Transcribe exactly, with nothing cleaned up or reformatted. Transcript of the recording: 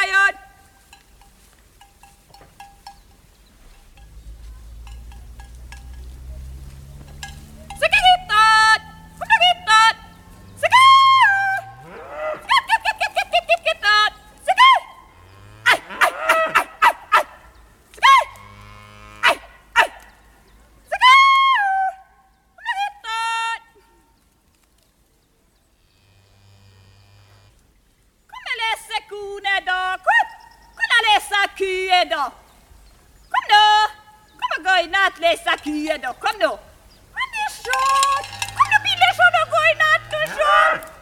jön! Szeke hittat! Honnan hittat? Szeke! Szeke, kit, kit, kit, kit, kit, hittat! Szeke! Aj, aj, aj, aj, aj, aj! Szeke! Aj, aj! Szeke! Honnan hittat? Come lässe kuune da? Kom! Kunna läsa kye da? Kom nå! Kom og gå i natt läsa kye da, kom nå! Han är så! Kom nu, Bille, så då gå i natt och så!